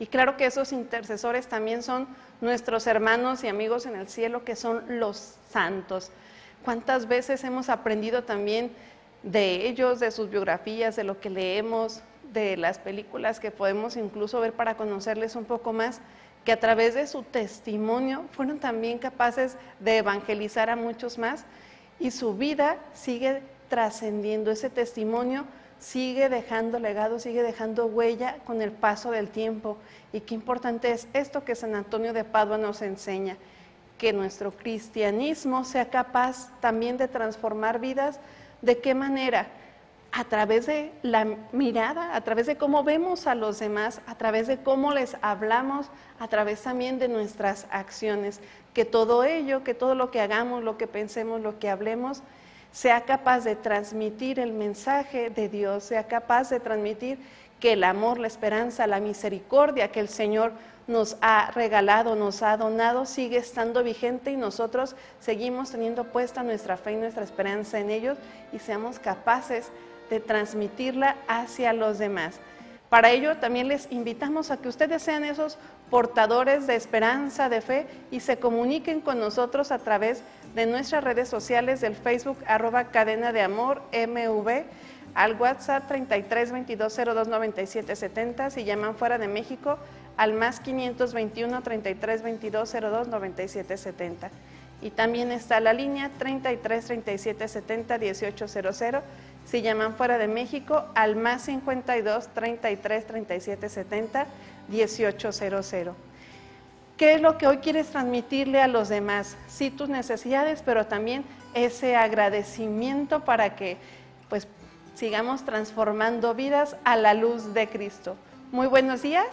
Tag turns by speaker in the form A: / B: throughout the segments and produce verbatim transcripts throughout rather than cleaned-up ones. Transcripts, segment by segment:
A: Y claro que esos intercesores también son nuestros hermanos y amigos en el cielo, que son los santos. ¿Cuántas veces hemos aprendido también de ellos, de sus biografías, de lo que leemos, de las películas que podemos incluso ver para conocerles un poco más, que a través de su testimonio fueron también capaces de evangelizar a muchos más, y su vida sigue trascendiendo, ese testimonio sigue dejando legado, sigue dejando huella con el paso del tiempo. Y qué importante es esto que San Antonio de Padua nos enseña, que nuestro cristianismo sea capaz también de transformar vidas. ¿De qué manera? A través de la mirada, a través de cómo vemos a los demás, a través de cómo les hablamos, a través también de nuestras acciones. Que todo ello, que todo lo que hagamos, lo que pensemos, lo que hablemos, sea capaz de transmitir el mensaje de Dios, sea capaz de transmitir que el amor, la esperanza, la misericordia que el Señor nos ha regalado, nos ha donado, sigue estando vigente, y nosotros seguimos teniendo puesta nuestra fe y nuestra esperanza en ellos, y seamos capaces de transmitirla hacia los demás. Para ello también les invitamos a que ustedes sean esos portadores de esperanza, de fe, y se comuniquen con nosotros a través de nuestras redes sociales, del Facebook arroba Cadena de Amor M V, al WhatsApp treinta y tres veintidós cero dos noventa y siete setenta, si llaman fuera de México al más quinientos veintiuno treinta y tres veintidós cero dos noventa y siete setenta. Y también está la línea treinta y tres treinta y siete setenta dieciocho cero cero, si llaman fuera de México al más cincuenta y dos treinta y tres treinta y siete setenta dieciocho cero cero. ¿Qué es lo que hoy quieres transmitirle a los demás? Sí, tus necesidades, pero también ese agradecimiento para que pues sigamos transformando vidas a la luz de Cristo. Muy buenos días.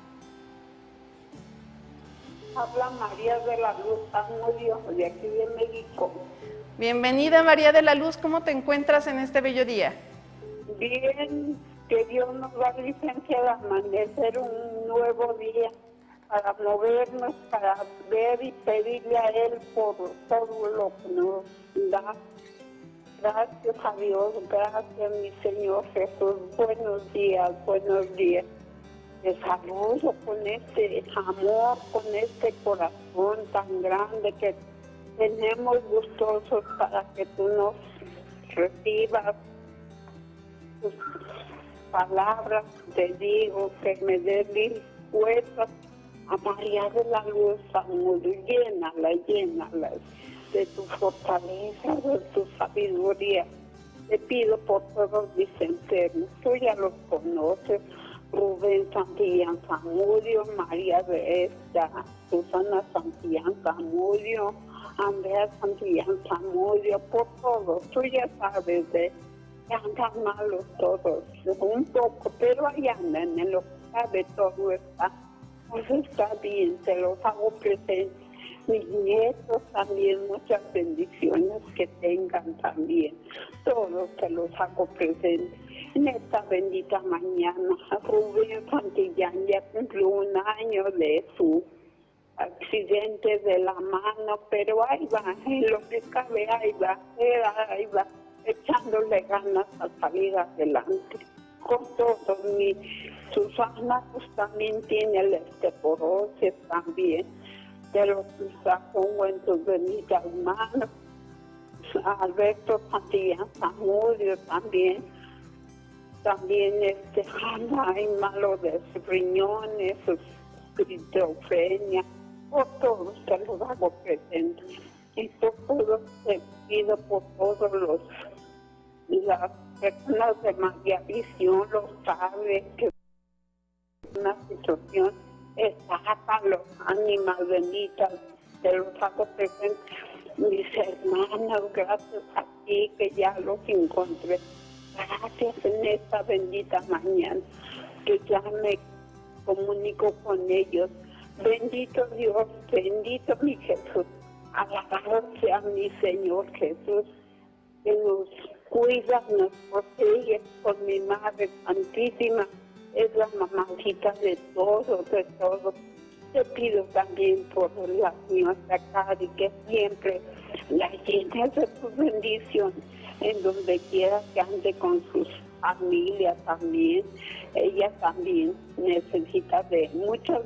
B: Habla María de la Luz Zamudio, de aquí de México.
A: Bienvenida, María de la Luz, ¿cómo te encuentras en este bello día?
B: Bien, que Dios nos da licencia de amanecer un nuevo día para movernos, para ver y pedirle a Él por todo lo que nos da. Gracias a Dios, gracias mi Señor Jesús. Buenos días, buenos días. Te saludo con este amor, con este corazón tan grande que tenemos gustosos para que tú nos recibas tus palabras. Te digo que me des mil fuerzas a María de la Luz, amor, llénala, llénala de tu fortaleza, de tu sabiduría. Te pido por todos mis enfermos, tú ya los conoces. Rubén Santillán Zamudio, María de esta, Susana Santillán Zamudio, Andrea Santillán Zamudio, por todos, tú ya sabes de que andan malos todos, un poco, pero ahí andan, en lo que sabe todo está, pues está bien, te los hago presentes. Mis nietos también, muchas bendiciones que tengan también, todos te los hago presentes. En esta bendita mañana, Rubén Santillán ya cumplió un año de su accidente de la mano, pero ahí va, en lo que cabe, ahí va, ahí va, echándole ganas a salir adelante. Con todo, mi Susana pues también tiene el osteoporosis también, te lo pongo en tus benditas manos. Alberto Santillán Zamudio también. También este, hay malo de sus riñones, su esquizofrenia, por todos te los hago presente. Y por todos te pido por todos los, las personas de María Visión, los padres, que una situación exacta, los ánimas benditas, te los hago presente. Mis hermanos, gracias a ti que ya los encontré. Gracias en esta bendita mañana que ya me comunico con ellos. Bendito Dios, bendito mi Jesús. Alabado sea mi Señor Jesús, que nos cuida, nos protege con mi Madre Santísima. Es la mamacita de todo, de todo. Te pido también por la señora Cari, que siempre la llenes de tu bendición, en donde quiera que ande con sus familia también. Ella también necesita de muchas